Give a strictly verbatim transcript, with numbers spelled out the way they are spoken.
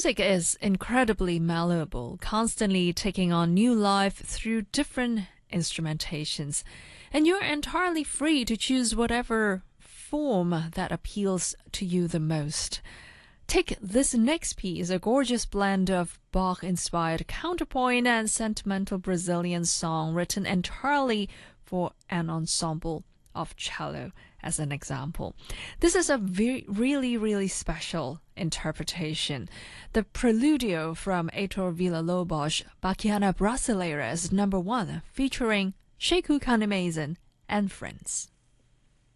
music is incredibly malleable, constantly taking on new life through different instrumentations, and you're entirely free to choose whatever form that appeals to you the most. Take this next piece, a gorgeous blend of Bach-inspired counterpoint and sentimental Brazilian song written entirely for an ensemble of cello, as an example. This is a very, really, really special interpretation. The Preludio from Heitor Villa-Lobos, Bachiana Brasileira is number one, featuring Sheku Kannimezan and friends.